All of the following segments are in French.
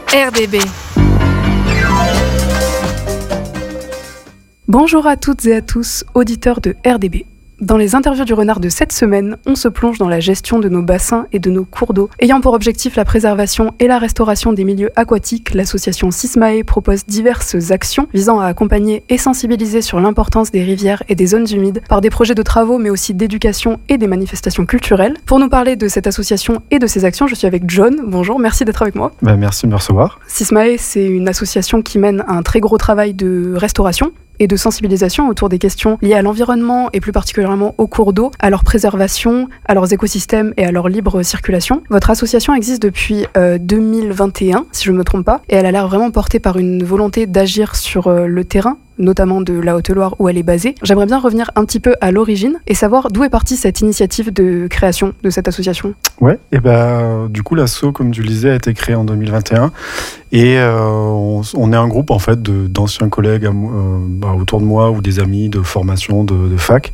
RDB. Bonjour à toutes et à tous, auditeurs de RDB. Dans les interviews du renard de cette semaine, on se plonge dans la gestion de nos bassins et de nos cours d'eau. Ayant pour objectif la préservation et la restauration des milieux aquatiques, l'association Sismae propose diverses actions visant à accompagner et sensibiliser sur l'importance des rivières et des zones humides par des projets de travaux mais aussi d'éducation et des manifestations culturelles. Pour nous parler de cette association et de ses actions, je suis avec John. Bonjour, merci d'être avec moi. Merci de me recevoir. Sismae, c'est une association qui mène un très gros travail de restauration et de sensibilisation autour des questions liées à l'environnement et plus particulièrement aux cours d'eau, à leur préservation, à leurs écosystèmes et à leur libre circulation. Votre association existe depuis 2021, si je ne me trompe pas, et elle a l'air vraiment portée par une volonté d'agir sur le terrain, notamment de la Haute-Loire où elle est basée. J'aimerais bien revenir un petit peu à l'origine et savoir d'où est partie cette initiative de création de cette association. Ouais, et du coup l'asso, comme tu le disais, a été créé en 2021 et on est un groupe en fait d'anciens collègues autour de moi ou des amis de formation de fac.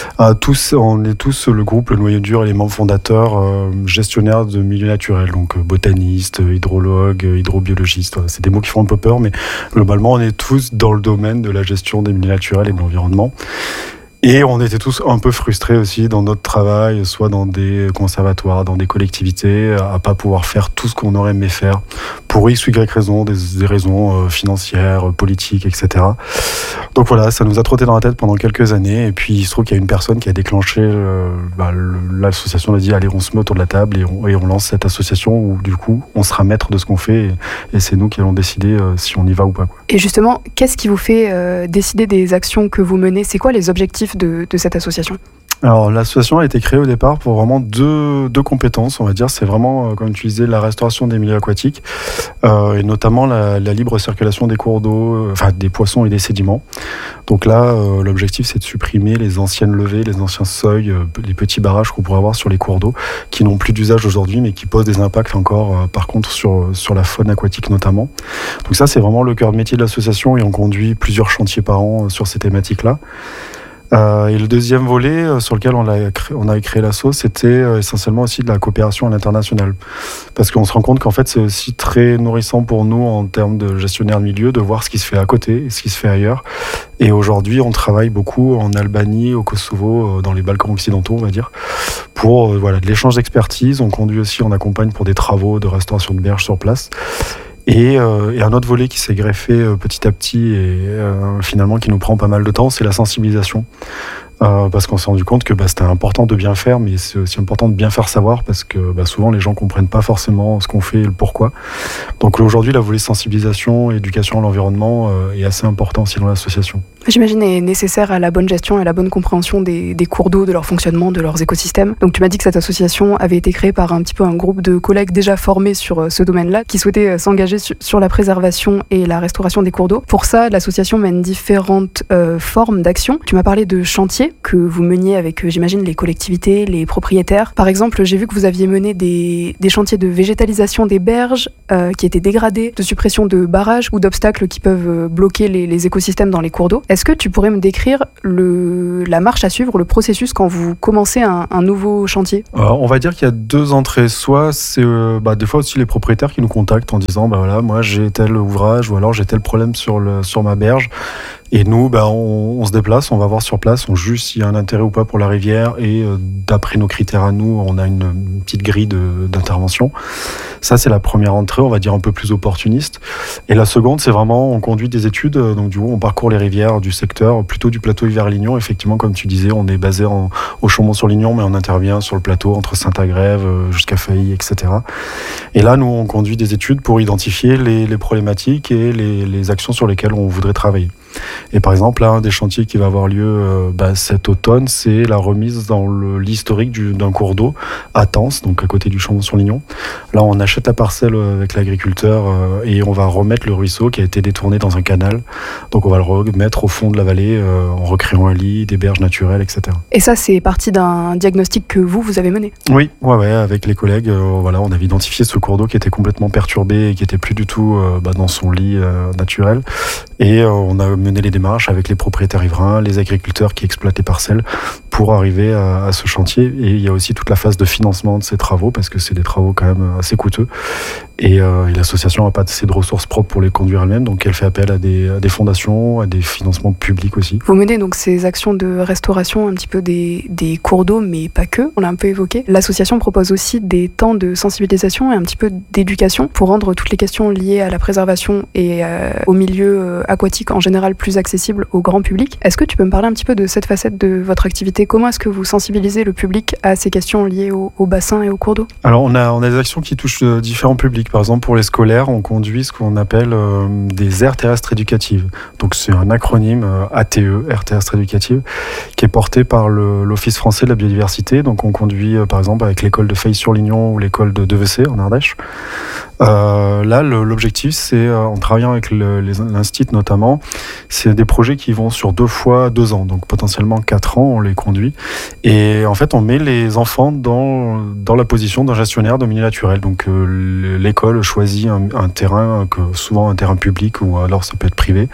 On est tous le groupe, le noyau dur et les membres fondateurs gestionnaires de milieux naturels, donc botanistes, hydrologues, hydrobiologistes. C'est des mots qui font un peu peur, mais globalement on est tous dans le domaine de la gestion des milieux naturels et de l'environnement. Et on était tous un peu frustrés aussi dans notre travail, soit dans des conservatoires, dans des collectivités, à pas pouvoir faire tout ce qu'on aurait aimé faire pour X ou Y raisons, des raisons financières, politiques, etc. Donc voilà, ça nous a trotté dans la tête pendant quelques années. Et puis il se trouve qu'il y a une personne qui a déclenché l'association. On a dit allez, on se met autour de la table et on lance cette association où du coup on sera maître de ce qu'on fait et c'est nous qui allons décider si on y va ou pas, quoi. Et justement, qu'est-ce qui vous fait décider des actions que vous menez ? C'est quoi les objectifs de cette association ? Alors l'association a été créée au départ pour vraiment deux compétences, on va dire. C'est vraiment, comme tu disais, la restauration des milieux aquatiques et notamment la libre circulation des cours d'eau, des poissons et des sédiments. Donc là, l'objectif c'est de supprimer les anciennes levées, les anciens seuils, les petits barrages qu'on pourrait avoir sur les cours d'eau qui n'ont plus d'usage aujourd'hui mais qui posent des impacts encore par contre sur la faune aquatique notamment. Donc ça c'est vraiment le cœur de métier de l'association et on conduit plusieurs chantiers par an sur ces thématiques-là. Et le deuxième volet sur lequel on a créé l'asso, c'était essentiellement aussi de la coopération à l'international. Parce qu'on se rend compte qu'en fait, c'est aussi très nourrissant pour nous en termes de gestionnaire de milieu, de voir ce qui se fait à côté et ce qui se fait ailleurs. Et aujourd'hui, on travaille beaucoup en Albanie, au Kosovo, dans les Balkans occidentaux, on va dire, pour de l'échange d'expertise. On accompagne pour des travaux de restauration de berges sur place. Et un autre volet qui s'est greffé petit à petit et finalement qui nous prend pas mal de temps, c'est la sensibilisation. Parce qu'on s'est rendu compte que c'était important de bien faire, mais c'est aussi important de bien faire savoir parce que souvent les gens comprennent pas forcément ce qu'on fait et le pourquoi. Donc aujourd'hui, la volet sensibilisation et éducation à l'environnement est assez important aussi dans l'association. J'imagine est nécessaire à la bonne gestion et à la bonne compréhension des cours d'eau, de leur fonctionnement, de leurs écosystèmes. Donc tu m'as dit que cette association avait été créée par un petit peu un groupe de collègues déjà formés sur ce domaine-là, qui souhaitaient s'engager sur la préservation et la restauration des cours d'eau. Pour ça, l'association mène différentes formes d'action. Tu m'as parlé de chantiers que vous meniez avec, j'imagine, les collectivités, les propriétaires. Par exemple, j'ai vu que vous aviez mené des chantiers de végétalisation des berges qui étaient dégradées, de suppression de barrages ou d'obstacles qui peuvent bloquer les écosystèmes dans les cours d'eau. Est-ce que tu pourrais me décrire la marche à suivre, le processus quand vous commencez un nouveau chantier ? On va dire qu'il y a deux entrées. Soit c'est des fois aussi les propriétaires qui nous contactent en disant moi j'ai tel ouvrage ou alors j'ai tel problème sur ma berge. Et nous, on se déplace, on va voir sur place, on juge s'il y a un intérêt ou pas pour la rivière et d'après nos critères à nous, on a une petite grille d'intervention. Ça, c'est la première entrée, on va dire un peu plus opportuniste. Et la seconde, c'est vraiment, on conduit des études, donc du coup, on parcourt les rivières du secteur, plutôt du plateau Yver-Lignon. Effectivement, comme tu disais, on est basé au Chaumont-sur-Lignon, mais on intervient sur le plateau entre Saint-Agrève jusqu'à Failly, etc. Et là, nous, on conduit des études pour identifier les problématiques et les actions sur lesquelles on voudrait travailler. Et par exemple, là, un des chantiers qui va avoir lieu cet automne, c'est la remise dans l'historique d'un cours d'eau à Tence, donc à côté du Chaumont-sur-Lignon. Là, on achète la parcelle avec l'agriculteur et on va remettre le ruisseau qui a été détourné dans un canal. Donc on va le remettre au fond de la vallée en recréant un lit, des berges naturelles, etc. Et ça, c'est parti d'un diagnostic que vous avez mené ? Oui, ouais, avec les collègues, on avait identifié ce cours d'eau qui était complètement perturbé et qui était plus du tout dans son lit naturel. Et on a mener les démarches avec les propriétaires riverains, les agriculteurs qui exploitent les parcelles pour arriver à ce chantier. Et il y a aussi toute la phase de financement de ces travaux parce que c'est des travaux quand même assez coûteux. Et l'association n'a pas assez de ressources propres pour les conduire elle-même, donc elle fait appel à des fondations, à des financements publics aussi. Vous menez donc ces actions de restauration un petit peu des cours d'eau, mais pas que, on l'a un peu évoqué. L'association propose aussi des temps de sensibilisation et un petit peu d'éducation pour rendre toutes les questions liées à la préservation et au milieu aquatique en général plus accessibles au grand public. Est-ce que tu peux me parler un petit peu de cette facette de votre activité? Comment est-ce que vous sensibilisez le public à ces questions liées au bassin et aux cours d'eau? Alors on a des actions qui touchent différents publics. Par exemple, pour les scolaires, on conduit ce qu'on appelle des aires terrestres éducatives. Donc c'est un acronyme ATE, aires terrestres éducatives, qui est porté par l'Office français de la biodiversité. Donc on conduit par exemple avec l'école de Faye-sur-Lignon ou l'école de Devecé en Ardèche. Là, l'objectif, c'est en travaillant avec l'Institut notamment, c'est des projets qui vont sur 2 fois 2 ans, donc potentiellement 4 ans, on les conduit. Et en fait, on met les enfants dans la position d'un gestionnaire de milieu naturel. Donc l'école choisit un terrain, souvent un terrain public ou alors ça peut être privé,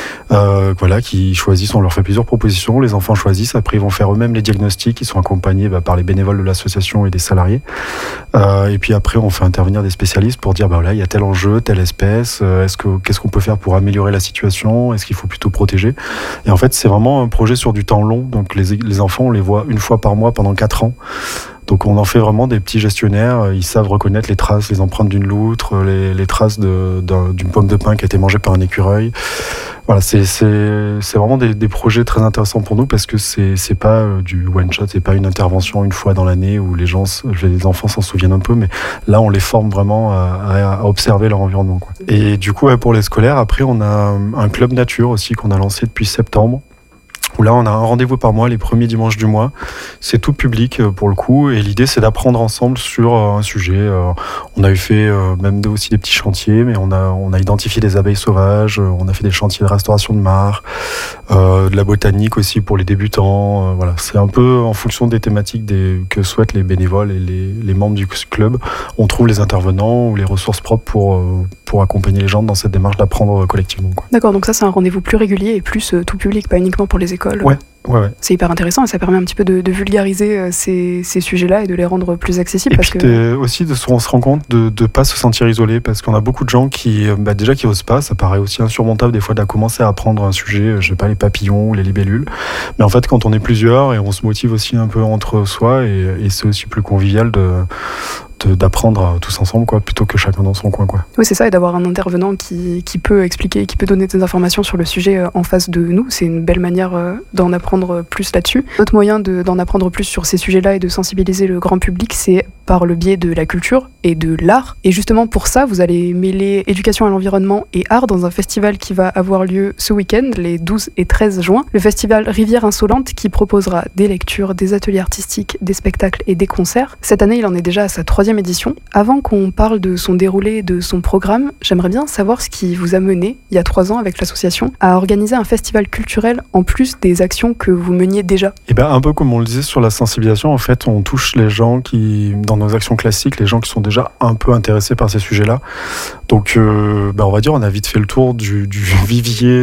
qui choisissent, on leur fait plusieurs propositions, les enfants choisissent, après ils vont faire eux-mêmes les diagnostics, ils sont accompagnés par les bénévoles de l'association et des salariés. Et puis après, on fait intervenir des spécialistes pour dire là, il y a tel enjeu, telle espèce, qu'est-ce qu'on peut faire pour améliorer la situation, est-ce qu'il faut plutôt protéger? Et en fait, c'est vraiment un projet sur du temps long, donc les enfants, on les voit 1 fois par mois pendant 4 ans. Donc on en fait vraiment des petits gestionnaires, ils savent reconnaître les traces, les empreintes d'une loutre, les traces d'une pomme de pin qui a été mangée par un écureuil. Voilà, c'est vraiment des projets très intéressants pour nous parce que c'est pas du one shot, c'est pas une intervention 1 fois dans l'année où les enfants s'en souviennent un peu, mais là on les forme vraiment à observer leur environnement, quoi. Et du coup, pour les scolaires, après on a un club nature aussi qu'on a lancé depuis septembre. Où là, on a un rendez-vous par mois, les premiers dimanches du mois. C'est tout public pour le coup. Et l'idée, c'est d'apprendre ensemble sur un sujet. On avait fait même aussi des petits chantiers, mais on a identifié des abeilles sauvages. On a fait des chantiers de restauration de mares, de la botanique aussi pour les débutants. Voilà, c'est un peu en fonction des thématiques que souhaitent les bénévoles et les membres du club. On trouve les intervenants ou les ressources propres pour accompagner les gens dans cette démarche d'apprendre collectivement, quoi. D'accord, donc ça c'est un rendez-vous plus régulier et plus tout public, pas uniquement pour les écoles. Ouais. C'est hyper intéressant et ça permet un petit peu de vulgariser ces sujets-là et de les rendre plus accessibles. Aussi, on se rend compte de ne pas se sentir isolé parce qu'on a beaucoup de gens qui osent pas. Ça paraît aussi insurmontable des fois de commencer à apprendre un sujet, je sais pas, les papillons ou les libellules. Mais en fait, quand on est plusieurs et on se motive aussi un peu entre soi et c'est aussi plus convivial d'apprendre tous ensemble, quoi, plutôt que chacun dans son coin, quoi. Oui, c'est ça, et d'avoir un intervenant qui peut expliquer, qui peut donner des informations sur le sujet en face de nous, c'est une belle manière d'en apprendre plus là-dessus. Autre moyen d'en apprendre plus sur ces sujets-là et de sensibiliser le grand public, c'est par le biais de la culture et de l'art. Et justement pour ça, vous allez mêler éducation à l'environnement et art dans un festival qui va avoir lieu ce week-end, les 12 et 13 juin. Le festival Rivière Insolente qui proposera des lectures, des ateliers artistiques, des spectacles et des concerts. Cette année, il en est déjà à sa 3e édition. Avant qu'on parle de son déroulé et de son programme, j'aimerais bien savoir ce qui vous a mené, il y a 3 ans avec l'association, à organiser un festival culturel en plus des actions que vous meniez déjà. Un peu comme on le disait sur la sensibilisation, en fait, on touche les gens qui, dans nos actions classiques, les gens qui sont déjà un peu intéressés par ces sujets-là. Donc, on va dire, on a vite fait le tour du vivier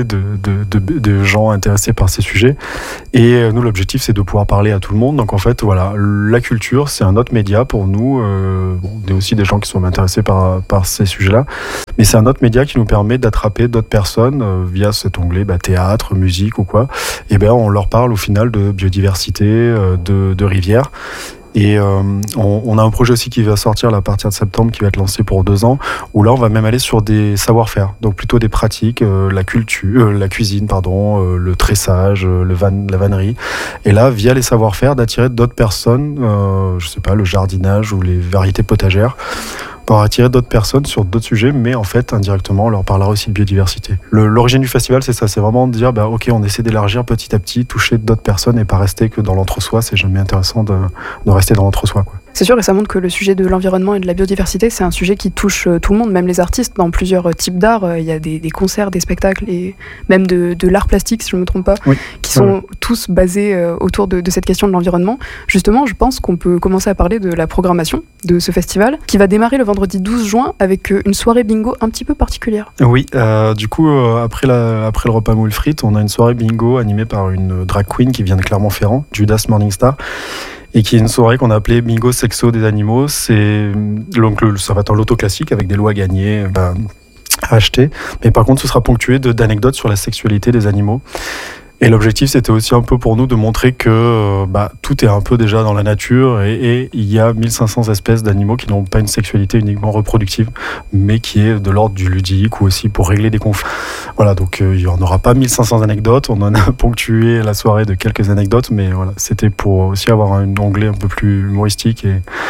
de gens intéressés par ces sujets. Et nous, l'objectif, c'est de pouvoir parler à tout le monde. Donc, en fait, voilà, la culture, c'est un autre média pour nous. On est aussi des gens qui sont intéressés par ces sujets-là. Mais c'est un autre média qui nous permet d'attraper d'autres personnes via cet onglet théâtre, musique ou quoi. Et on leur parle au final de biodiversité, de rivières. Et on a un projet aussi qui va sortir à partir de septembre, qui va être lancé pour 2 ans, où là on va même aller sur des savoir-faire, donc plutôt des pratiques, la cuisine, le tressage, la vannerie. Et là, via les savoir-faire, d'attirer d'autres personnes, le jardinage ou les variétés potagères, pour attirer d'autres personnes sur d'autres sujets, mais en fait, indirectement, on leur parlera aussi de biodiversité. L'origine du festival, c'est ça, c'est vraiment de dire, ok, on essaie d'élargir petit à petit, toucher d'autres personnes et pas rester que dans l'entre-soi. C'est jamais intéressant de rester dans l'entre-soi, quoi. C'est sûr, et ça montre que le sujet de l'environnement et de la biodiversité, c'est un sujet qui touche tout le monde, même les artistes. Dans plusieurs types d'art, il y a des concerts, des spectacles, et même de l'art plastique, si je ne me trompe pas, qui sont tous basés autour de cette question de l'environnement. Justement, je pense qu'on peut commencer à parler de la programmation de ce festival, qui va démarrer le vendredi 12 juin avec une soirée bingo un petit peu particulière. Oui, du coup, après le repas moule frites, on a une soirée bingo animée par une drag queen qui vient de Clermont-Ferrand, Judas Morningstar, et qui est une soirée qu'on a appelée Bingo Sexo des animaux. C'est donc ça va être un loto classique avec des lots à gagner, à acheter. Mais par contre, ce sera ponctué d'anecdotes sur la sexualité des animaux. Et l'objectif, c'était aussi un peu pour nous de montrer que tout est un peu déjà dans la nature et il y a 1500 espèces d'animaux qui n'ont pas une sexualité uniquement reproductive, mais qui est de l'ordre du ludique ou aussi pour régler des conflits. Voilà, donc il n'y en aura pas 1500 anecdotes, on en a ponctué la soirée de quelques anecdotes, mais voilà, c'était pour aussi avoir un onglet un peu plus humoristique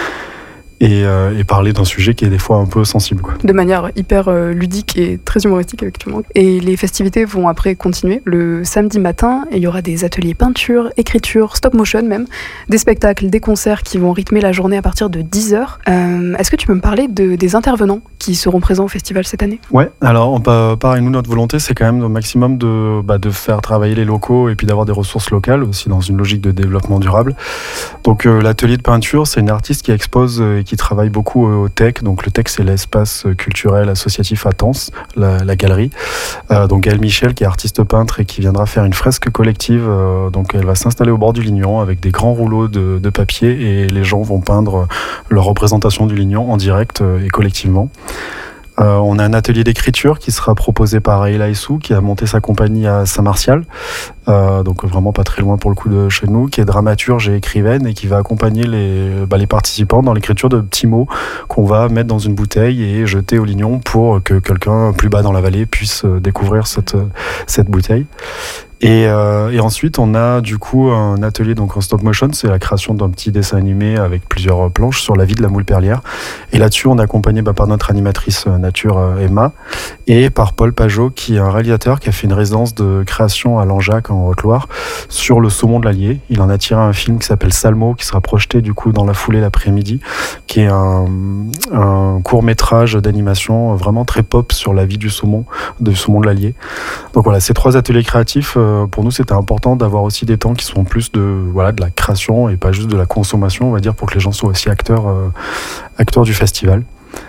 et parler d'un sujet qui est des fois un peu sensible, quoi. De manière hyper ludique et très humoristique, effectivement. Et les festivités vont après continuer le samedi matin, et il y aura des ateliers peinture, écriture, stop motion même, des spectacles, des concerts qui vont rythmer la journée à partir de 10h. Est-ce que tu peux me parler des intervenants qui seront présents au festival cette année ? Ouais, alors pareil, nous, notre volonté, c'est quand même au maximum de faire travailler les locaux et puis d'avoir des ressources locales, aussi dans une logique de développement durable. Donc l'atelier de peinture, c'est une artiste qui expose qui travaille beaucoup au TEC. Donc le TEC, c'est l'espace culturel associatif à Tence, la galerie. Donc Gaëlle Michel, qui est artiste peintre et qui viendra faire une fresque collective. Donc elle va s'installer au bord du Lignon avec des grands rouleaux de papier et les gens vont peindre leur représentation du Lignon en direct et collectivement. On a un atelier d'écriture qui sera proposé par Ayla Issou, qui a monté sa compagnie à Saint-Martial, donc vraiment pas très loin pour le coup de chez nous, qui est dramaturge et écrivaine et qui va accompagner les participants dans l'écriture de petits mots qu'on va mettre dans une bouteille et jeter au Lignon pour que quelqu'un plus bas dans la vallée puisse découvrir cette bouteille. Et ensuite, on a du coup un atelier donc en stop motion, c'est la création d'un petit dessin animé avec plusieurs planches sur la vie de la moule perlière. Et là-dessus, on est accompagné par notre animatrice nature Emma et par Paul Pajot, qui est un réalisateur qui a fait une résidence de création à Langeac en Haute-Loire sur le saumon de l'Allier. Il en a tiré un film qui s'appelle Salmo, qui sera projeté du coup dans la foulée l'après-midi, qui est un court-métrage d'animation vraiment très pop sur la vie du saumon de l'Allier. Donc voilà, ces 3 ateliers créatifs. Pour nous, c'était important d'avoir aussi des temps qui sont plus de la création et pas juste de la consommation, on va dire, pour que les gens soient aussi acteurs du festival.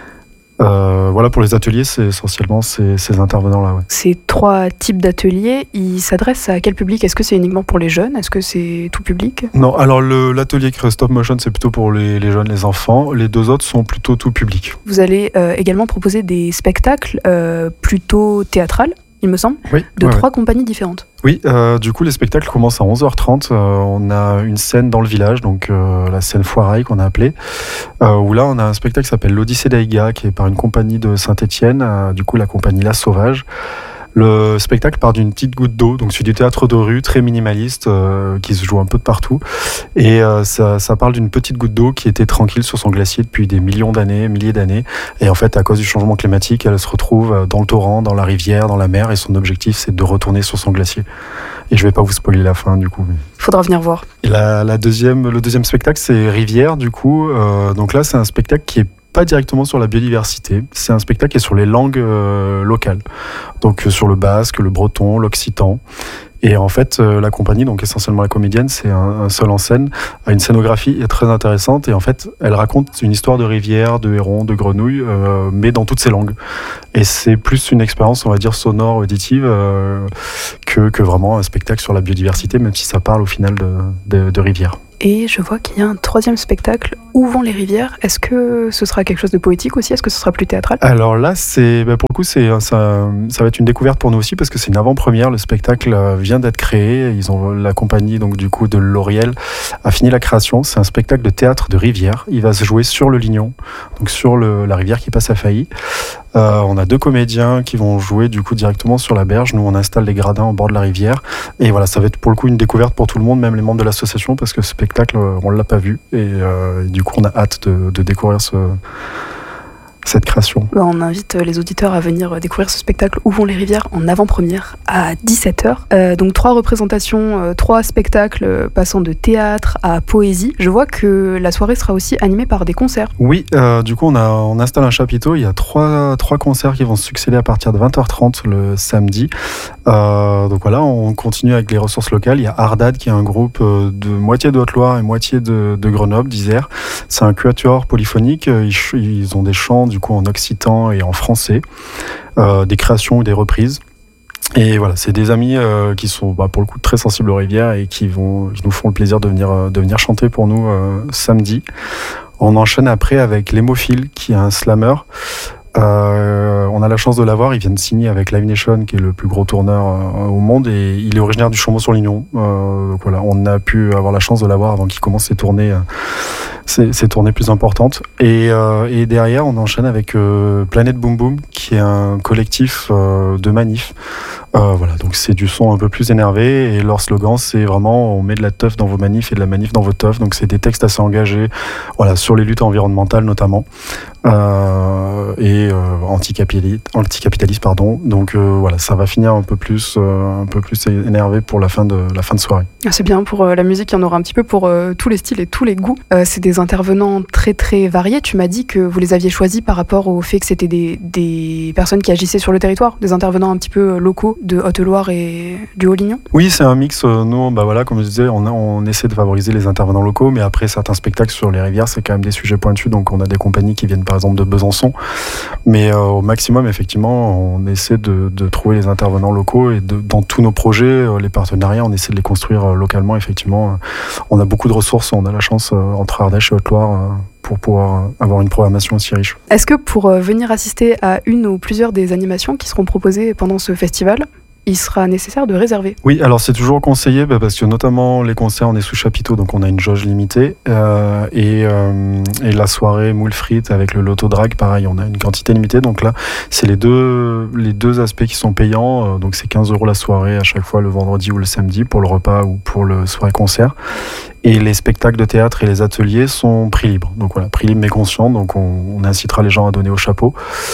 Voilà, pour les ateliers, c'est essentiellement ces intervenants-là. Ouais. Ces 3 types d'ateliers, ils s'adressent à quel public ? Est-ce que c'est uniquement pour les jeunes ? Est-ce que c'est tout public ? Non, alors l'atelier stop motion, c'est plutôt pour les jeunes, les enfants. Les 2 autres sont plutôt tout public. Vous allez également proposer des spectacles plutôt théâtrales, il me semble, de 3 compagnies différentes. Oui, du coup les spectacles commencent à 11h30. On a une scène dans le village, donc la scène Foirail qu'on a appelée, où là on a un spectacle qui s'appelle l'Odyssée d'Aïga, qui est par une compagnie de Saint-Étienne, du coup la compagnie La Sauvage. Le spectacle part d'une petite goutte d'eau, donc c'est du théâtre de rue très minimaliste qui se joue un peu de partout. Et ça parle d'une petite goutte d'eau qui était tranquille sur son glacier depuis des milliers d'années. Et en fait, à cause du changement climatique, elle se retrouve dans le torrent, dans la rivière, dans la mer. Et son objectif, c'est de retourner sur son glacier. Et je vais pas vous spoiler la fin, du coup. Il faudra venir voir. Et le deuxième spectacle, c'est Rivière, du coup. Donc là, c'est un spectacle qui est pas directement sur la biodiversité, c'est un spectacle qui est sur les langues locales, donc sur le basque, le breton, l'occitan. Et en fait, la compagnie, donc essentiellement la comédienne, c'est un seul en scène, a une scénographie très intéressante et en fait, elle raconte une histoire de rivière, de héron, de grenouille, mais dans toutes ces langues. Et c'est plus une expérience, on va dire, sonore, auditive, que vraiment un spectacle sur la biodiversité, même si ça parle au final de rivière. Et je vois qu'il y a un 3e spectacle, Où vont les rivières ? Est-ce que ce sera quelque chose de poétique aussi ? Est-ce que ce sera plus théâtral ? Alors là, pour le coup, ça va être une découverte pour nous aussi, parce que c'est une avant-première. Le spectacle vient d'être créé. La compagnie donc, du coup, de L'Oriel a fini la création. C'est un spectacle de théâtre de rivière. Il va se jouer sur le Lignon, donc sur la rivière qui passe à Failly. On a 2 comédiens qui vont jouer du coup directement sur la berge. Nous, on installe les gradins au bord de la rivière. Et voilà, ça va être pour le coup une découverte pour tout le monde, même les membres de l'association, parce que ce spectacle, on ne l'a pas vu. Et du coup, on a hâte de découvrir cette création. On invite les auditeurs à venir découvrir ce spectacle Où vont les rivières en avant-première à 17h. Donc 3 représentations, 3 spectacles passant de théâtre à poésie. Je vois que la soirée sera aussi animée par des concerts. Oui, du coup on installe un chapiteau, il y a 3 concerts qui vont se succéder à partir de 20h30 le samedi. Donc voilà, on continue avec les ressources locales. Il y a Ardad qui est un groupe de moitié de Haute-Loire et moitié de Grenoble, d'Isère. C'est un quatuor polyphonique, ils ont des chants du coup en occitan et en français, des créations ou des reprises. Et voilà, c'est des amis qui sont pour le coup très sensibles aux rivières et qui nous font le plaisir de venir chanter pour nous samedi. On enchaîne après avec l'Hémophile qui est un slammer. On a la chance de l'avoir, il vient de signer avec Live Nation qui est le plus gros tourneur au monde et il est originaire du Chambon-sur-Lignon. Donc voilà, on a pu avoir la chance de l'avoir avant qu'il commence ses tournées plus importantes. Et derrière, on enchaîne avec Planète Boom Boom qui est un collectif de manifs. Voilà, donc c'est du son un peu plus énervé et leur slogan c'est vraiment on met de la teuf dans vos manifs et de la manif dans vos teufs. Donc c'est des textes assez engagés, voilà, sur les luttes environnementales notamment et anticapitalistes pardon. Donc voilà, ça va finir un peu plus énervé pour la fin de soirée. C'est bien pour la musique, il y en aura un petit peu pour tous les styles et tous les goûts. C'est des intervenants très très variés. Tu m'as dit que vous les aviez choisis par rapport au fait que c'était des personnes qui agissaient sur le territoire, des intervenants un petit peu locaux de Haute-Loire et du Haut-Lignon. Oui, c'est un mix. Nous, voilà, comme je disais, on essaie de favoriser les intervenants locaux, mais après certains spectacles sur les rivières, c'est quand même des sujets pointus. Donc on a des compagnies qui viennent par exemple de Besançon, mais au maximum, effectivement, on essaie de trouver les intervenants locaux et dans tous nos projets, les partenariats, on essaie de les construire localement. Effectivement, on a beaucoup de ressources. On a la chance entre Ardèche et Haute-Loire pour pouvoir avoir une programmation aussi riche. Est-ce que pour venir assister à une ou plusieurs des animations qui seront proposées pendant ce festival, il sera nécessaire de réserver? Oui, alors c'est toujours conseillé parce que notamment les concerts, on est sous chapiteau, donc on a une jauge limitée. Et la soirée moule frites avec le loto drag, pareil, on a une quantité limitée. Donc là, c'est les deux aspects qui sont payants. Donc c'est 15 € la soirée à chaque fois, le vendredi ou le samedi, pour le repas ou pour le soirée concert. Et les spectacles de théâtre et les ateliers sont prix libre. Donc voilà, prix libre mais conscient. Donc on incitera les gens à donner au chapeau.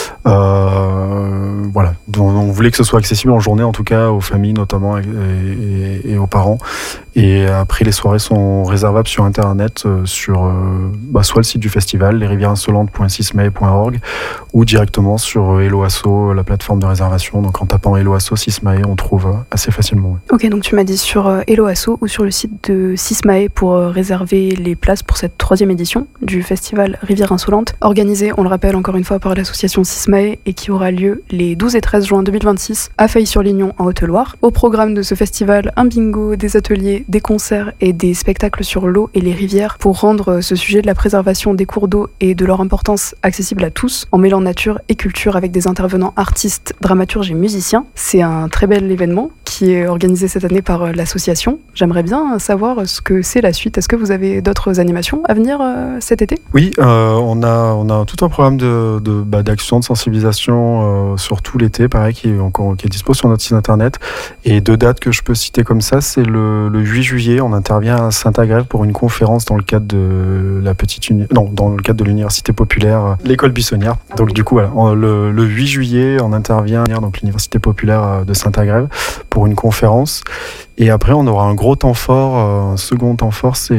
Voilà. Donc, on voulait que ce soit accessible en journée, en tout cas aux familles notamment et aux parents. Et après, les soirées sont réservables sur Internet, sur soit le site du festival, lesrivièresinsolentes.sismae.org, ou directement sur Hello Asso, la plateforme de réservation. Donc en tapant Hello Asso Sismae, on trouve assez facilement. Ouais. Ok, donc tu m'as dit sur Hello Asso ou sur le site de Sismae pour réserver les places pour cette 3e édition du festival Rivières Insolentes, organisé, on le rappelle encore une fois, par l'association Sismae et qui aura lieu les 12 et 13 juin 2026 à Failly-sur-Lignon en Haute-Loire. Au programme de ce festival, un bingo, des ateliers, des concerts et des spectacles sur l'eau et les rivières pour rendre ce sujet de la préservation des cours d'eau et de leur importance accessible à tous en mêlant nature et culture avec des intervenants artistes, dramaturges et musiciens. C'est un très bel événement qui est organisé cette année par l'association. J'aimerais bien savoir ce que c'est la suite. Est-ce que vous avez d'autres animations à venir cet été ? Oui, on a tout un programme d'action, de sensibilisation sur tout l'été, pareil, qui est dispo sur notre site internet. Et 2 dates que je peux citer comme ça, c'est le 8 juillet, on intervient à Saint-Agrève pour une conférence dans le cadre de l'université populaire, l'école buissonnière. Donc du coup, voilà, le 8 juillet, on intervient donc l'université populaire de Saint-Agrève pour une conférence. Et après, on aura un gros temps fort, un second temps fort, c'est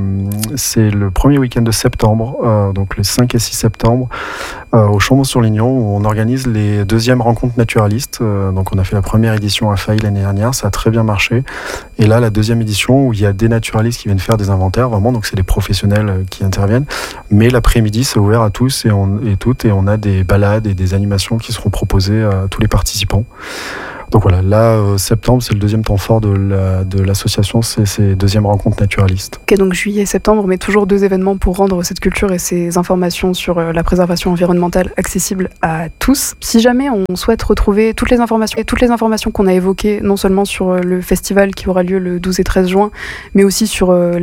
le premier week-end de septembre, donc les 5 et 6 septembre, au Chambon-sur-Lignon, où on organise les 2e rencontres naturalistes. Donc on a fait la première édition à Failly l'année dernière, ça a très bien marché. Et là, la 2e édition, où il y a des naturalistes qui viennent faire des inventaires, vraiment, donc c'est des professionnels qui interviennent. Mais l'après-midi, c'est ouvert à tous et toutes, et on a des balades et des animations qui seront proposées à tous les participants. Donc voilà, là, septembre, c'est le 2e temps fort de l'association, c'est ces 2e rencontres naturalistes. Ok, donc juillet et septembre, mais toujours 2 événements pour rendre cette culture et ces informations sur la préservation environnementale accessibles à tous. Si jamais on souhaite retrouver toutes les informations qu'on a évoquées, non seulement sur le festival qui aura lieu le 12 et 13 juin, mais aussi sur